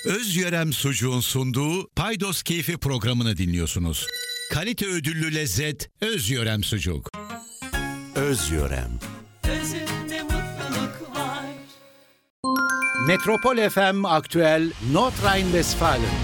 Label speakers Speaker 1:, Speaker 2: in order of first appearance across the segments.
Speaker 1: Özyörem Sucuğun sunduğu Paydos Keyfi programını dinliyorsunuz. Kalite ödüllü lezzet Özyörem Sucuk.
Speaker 2: Özyörem.
Speaker 3: Özünde mutluluk var.
Speaker 1: Metropol FM Aktüel Nordrhein-Westfalen.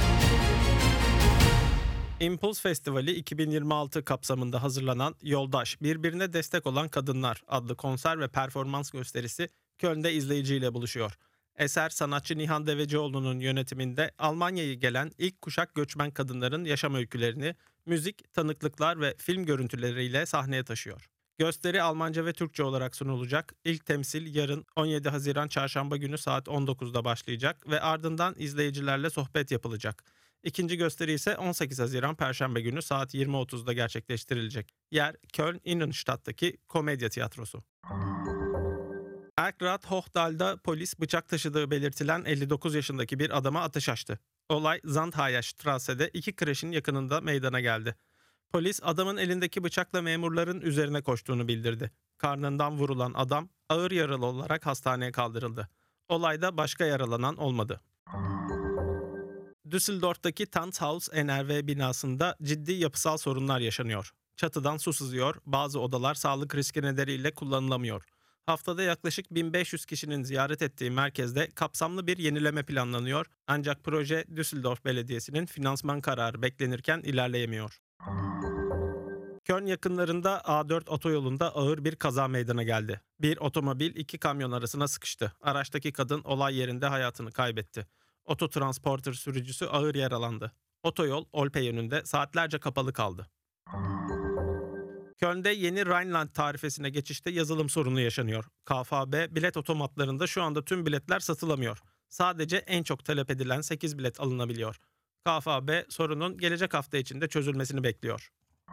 Speaker 4: Impuls Festivali 2026 kapsamında hazırlanan Yoldaş, Birbirine Destek Olan Kadınlar adlı konser ve performans gösterisi Köln'de izleyiciyle buluşuyor. Eser sanatçı Nihan Devecioğlu'nun yönetiminde Almanya'ya gelen ilk kuşak göçmen kadınların yaşam öykülerini müzik, tanıklıklar ve film görüntüleriyle sahneye taşıyor. Gösteri Almanca ve Türkçe olarak sunulacak. İlk temsil yarın 17 Haziran Çarşamba günü saat 19'da başlayacak ve ardından izleyicilerle sohbet yapılacak. İkinci gösteri ise 18 Haziran Perşembe günü saat 20.30'da gerçekleştirilecek. Yer Köln Innenstadt'taki Komedya Tiyatrosu. Erkrath Hochdal'da polis bıçak taşıdığı belirtilen 59 yaşındaki bir adama ateş açtı. Olay Zandhaya Strasse'de iki kreşin yakınında meydana geldi. Polis adamın elindeki bıçakla memurların üzerine koştuğunu bildirdi. Karnından vurulan adam ağır yaralı olarak hastaneye kaldırıldı. Olayda başka yaralanan olmadı. Düsseldorf'taki Tanzhaus NRW binasında ciddi yapısal sorunlar yaşanıyor. Çatıdan su sızıyor, bazı odalar sağlık riski nedeniyle kullanılamıyor. Haftada yaklaşık 1500 kişinin ziyaret ettiği merkezde kapsamlı bir yenileme planlanıyor. Ancak proje Düsseldorf Belediyesi'nin finansman kararı beklenirken ilerleyemiyor. Köln yakınlarında A4 otoyolunda ağır bir kaza meydana geldi. Bir otomobil iki kamyon arasına sıkıştı. Araçtaki kadın olay yerinde hayatını kaybetti. Ototransporter sürücüsü ağır yaralandı. Otoyol Olpe yönünde saatlerce kapalı kaldı. Köln'de yeni Rhineland tarifesine geçişte yazılım sorunu yaşanıyor. KfB bilet otomatlarında şu anda tüm biletler satılamıyor. Sadece en çok talep edilen 8 bilet alınabiliyor. KfB sorunun gelecek hafta içinde çözülmesini bekliyor.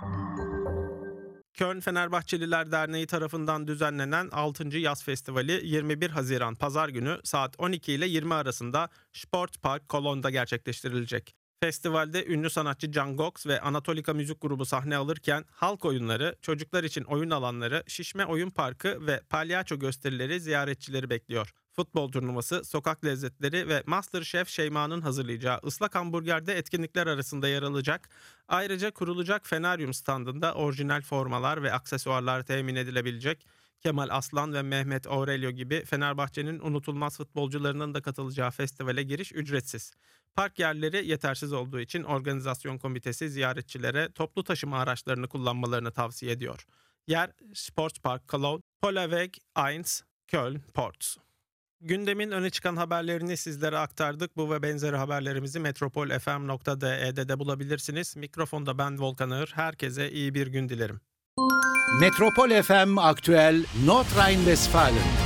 Speaker 4: Köln Fenerbahçeliler Derneği tarafından düzenlenen 6. Yaz Festivali 21 Haziran Pazar günü saat 12 ile 20 arasında Sportpark Cologn'da gerçekleştirilecek. Festivalde ünlü sanatçı Can Gox ve Anatolika Müzik Grubu sahne alırken halk oyunları, çocuklar için oyun alanları, şişme oyun parkı ve palyaço gösterileri ziyaretçileri bekliyor. Futbol turnuvası, sokak lezzetleri ve MasterChef Şeyma'nın hazırlayacağı ıslak hamburgerde etkinlikler arasında yer alacak. Ayrıca kurulacak Feneryum standında orijinal formalar ve aksesuarlar temin edilebilecek. Kemal Aslan ve Mehmet Aurelio gibi Fenerbahçe'nin unutulmaz futbolcularının da katılacağı festivale giriş ücretsiz. Park yerleri yetersiz olduğu için organizasyon komitesi ziyaretçilere toplu taşıma araçlarını kullanmalarını tavsiye ediyor. Yer Sportpark Cologne, Polaweg 1, Köln, Ports. Gündemin öne çıkan haberlerini sizlere aktardık. Bu ve benzeri haberlerimizi metropolfm.de'de de bulabilirsiniz. Mikrofonda ben Volkan Ağır. Herkese iyi bir gün dilerim.
Speaker 1: Metropol FM Aktüel Nordrhein-Westfalen.